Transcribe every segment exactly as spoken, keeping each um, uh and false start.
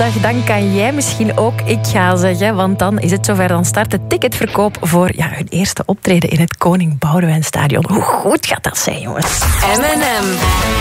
Koningsdag, dan kan jij misschien ook ik ga zeggen. Want dan is het zover, dan start de ticketverkoop voor ja, hun eerste optreden in het Koning Boudewijnstadion. Hoe goed gaat dat zijn, jongens? M en M.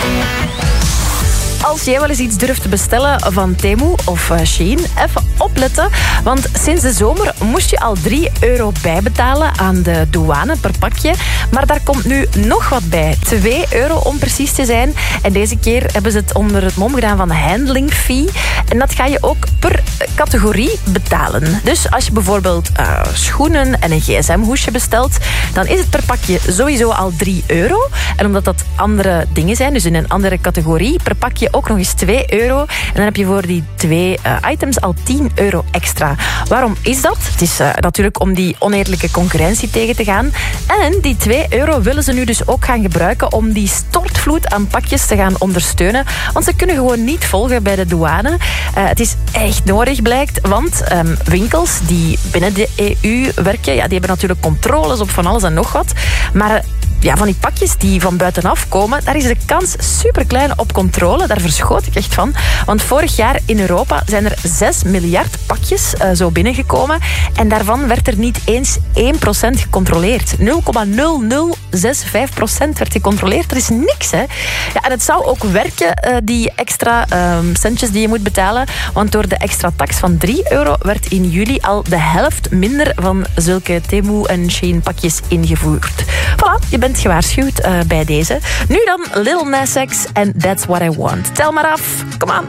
Als jij wel eens iets durft te bestellen van Temu of Shein, even opletten. Want sinds de zomer moest je al drie euro bijbetalen aan de douane per pakje. Maar daar komt nu nog wat bij. twee euro om precies te zijn. En deze keer hebben ze het onder het mom gedaan van handling fee. En dat ga je ook per categorie betalen. Dus als je bijvoorbeeld uh, schoenen en een gsm-hoesje bestelt, dan is het per pakje sowieso al drie euro. En omdat dat andere dingen zijn, dus in een andere categorie, per pakje ook nog eens twee euro. En dan heb je voor die twee uh, items al tien euro extra. Waarom is dat? Het is uh, natuurlijk om die oneerlijke concurrentie tegen te gaan. En die twee euro willen ze nu dus ook gaan gebruiken om die stortvloed aan pakjes te gaan ondersteunen. Want ze kunnen gewoon niet volgen bij de douane. Uh, het is echt nodig, blijkt. Want um, winkels die binnen de E U werken, ja, die hebben natuurlijk controles op van alles en nog wat. Maar... Uh, Ja, van die pakjes die van buitenaf komen, daar is de kans superklein op controle. Daar verschoot ik echt van. Want vorig jaar in Europa zijn er zes miljard pakjes uh, zo binnengekomen. En daarvan werd er niet eens één procent gecontroleerd. nul komma nul nul zes vijf procent werd gecontroleerd. Dat is niks, hè. Ja, en het zou ook werken, uh, die extra um, centjes die je moet betalen. Want door de extra tax van drie euro werd in juli al de helft minder van zulke Temu en Shein pakjes ingevoerd. Voilà, je bent gewaarschuwd uh, bij deze. Nu dan Lil Nas X en That's What I Want. Tel maar af. Kom aan.